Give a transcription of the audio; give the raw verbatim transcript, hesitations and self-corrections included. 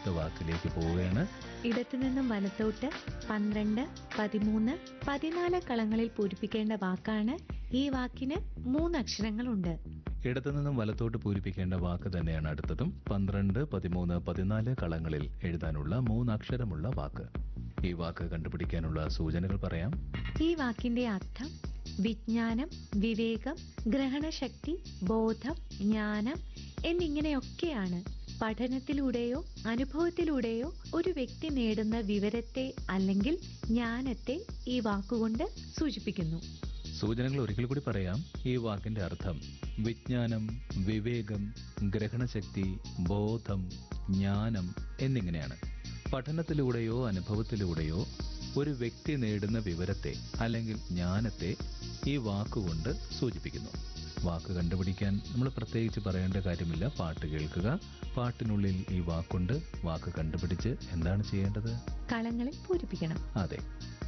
അടുത്ത വാക്കിലേക്ക് പോവുകയാണ്. ഇടത്തു നിന്നും വലത്തോട്ട് പന്ത്രണ്ട്, പതിമൂന്ന്, പതിനാല് കളങ്ങളിൽ പൂരിപ്പിക്കേണ്ട വാക്കാണ്. ഈ വാക്കിന് മൂന്ന് അക്ഷരങ്ങളുണ്ട്. ഇടത്തു നിന്നും വലത്തോട്ട് പൂരിപ്പിക്കേണ്ട വാക്ക് തന്നെയാണ് അടുത്തതും. പന്ത്രണ്ട്, പതിമൂന്ന്, പതിനാല് കളങ്ങളിൽ എഴുതാനുള്ള മൂന്നക്ഷരമുള്ള വാക്ക്. ഈ വാക്ക് കണ്ടുപിടിക്കാനുള്ള സൂചനകൾ പറയാം. ഈ വാക്കിന്റെ അർത്ഥം വിജ്ഞാനം, വിവേകം, ഗ്രഹണശക്തി, ബോധം, ജ്ഞാനം എന്നിങ്ങനെയൊക്കെയാണ്. പഠനത്തിലൂടെയോ അനുഭവത്തിലൂടെയോ ഒരു വ്യക്തി നേടുന്ന വിവരത്തെ അല്ലെങ്കിൽ ജ്ഞാനത്തെ ഈ വാക്കുകൊണ്ട് സൂചിപ്പിക്കുന്നു. സൂചനകൾ ഒരിക്കൽ കൂടി പറയാം. ഈ വാക്കിന്റെ അർത്ഥം വിജ്ഞാനം, വിവേകം, ഗ്രഹണശക്തി, ബോധം, ജ്ഞാനം എന്നിങ്ങനെയാണ്. പഠനത്തിലൂടെയോ അനുഭവത്തിലൂടെയോ ഒരു വ്യക്തി നേടുന്ന വിവരത്തെ അല്ലെങ്കിൽ ജ്ഞാനത്തെ ഈ വാക്കുകൊണ്ട് സൂചിപ്പിക്കുന്നു. വാക്ക് കണ്ടുപിടിക്കാൻ നമ്മൾ പ്രത്യേകിച്ച് പറയേണ്ട കാര്യമില്ല. പാട്ട് കേൾക്കുക, പാട്ടിനുള്ളിൽ ഈ വാക്കുണ്ട്. വാക്ക് കണ്ടുപിടിച്ച് എന്താണ് ചെയ്യേണ്ടത്? കളങ്ങളിൽ പൂരിപ്പിക്കണം. അതെ.